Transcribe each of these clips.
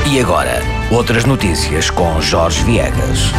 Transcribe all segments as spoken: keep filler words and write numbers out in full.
E agora, outras notícias com Jorge Viegas.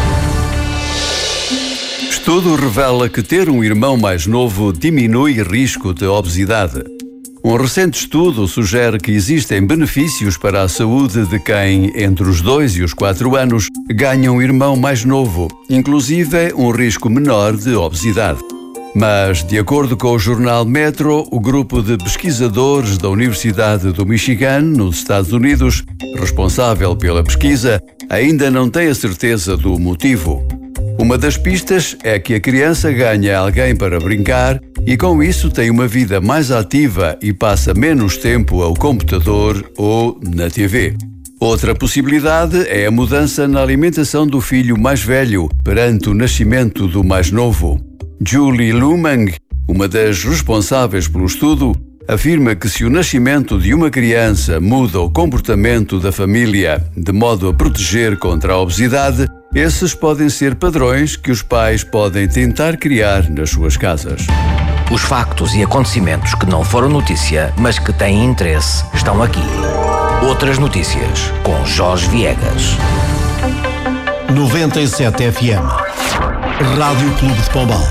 Estudo revela que ter um irmão mais novo diminui risco de obesidade. Um recente estudo sugere que existem benefícios para a saúde de quem, entre os dois e os quatro anos, ganha um irmão mais novo, inclusive um risco menor de obesidade. Mas, de acordo com o jornal Metro, o grupo de pesquisadores da Universidade do Michigan, nos Estados Unidos, responsável pela pesquisa, ainda não tem a certeza do motivo. Uma das pistas é que a criança ganha alguém para brincar e, com isso, tem uma vida mais ativa e passa menos tempo ao computador ou na T V. Outra possibilidade é a mudança na alimentação do filho mais velho perante o nascimento do mais novo. Julie Lumang, uma das responsáveis pelo estudo, afirma que se o nascimento de uma criança muda o comportamento da família de modo a proteger contra a obesidade, esses podem ser padrões que os pais podem tentar criar nas suas casas. Os factos e acontecimentos que não foram notícia, mas que têm interesse, estão aqui. Outras notícias com Jorge Viegas. noventa e sete F M. Rádio Clube de Pombal.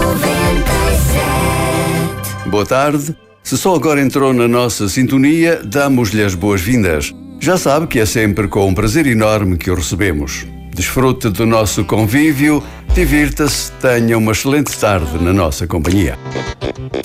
Boa tarde. Se só agora entrou na nossa sintonia, damos-lhe as boas-vindas. Já sabe que é sempre com um prazer enorme que o recebemos. Desfrute do nosso convívio, divirta-se, tenha uma excelente tarde na nossa companhia.